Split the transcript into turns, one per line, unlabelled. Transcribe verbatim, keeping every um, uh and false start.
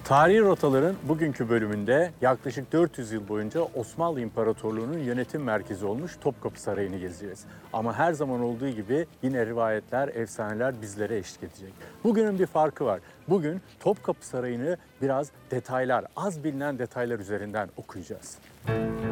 Tarihi rotaların bugünkü bölümünde yaklaşık dört yüz yıl boyunca Osmanlı İmparatorluğu'nun yönetim merkezi olmuş Topkapı Sarayı'nı gezeceğiz. Ama her zaman olduğu gibi yine rivayetler, efsaneler bizlere eşlik edecek. Bugünün bir farkı var. Bugün Topkapı Sarayı'nı biraz detaylar, az bilinen detaylar üzerinden okuyacağız.